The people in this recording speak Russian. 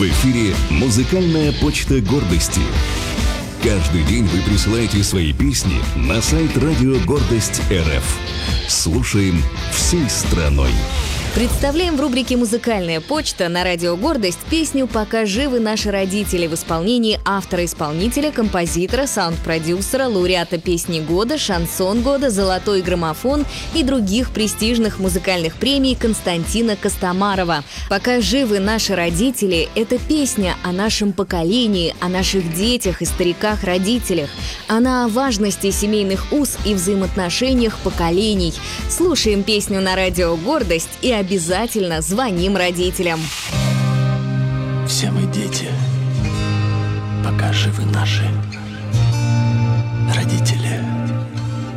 В эфире «Музыкальная почта гордости». Каждый день вы присылаете свои песни на сайт Радио Гордость РФ. Слушаем всей страной. Представляем в рубрике «Музыкальная почта» на Радио Гордость песню «Пока живы наши родители» в исполнении автора-исполнителя, композитора, саунд-продюсера, лауреата песни года, шансон года, золотой граммофон и других престижных музыкальных премий Константина Костомарова. «Пока живы наши родители» — это песня о нашем поколении, о наших детях и стариках-родителях. Она о важности семейных уз и взаимоотношениях поколений. Слушаем песню на Радио Гордость и обязательно звоним родителям. Все мы дети, пока живы наши родители.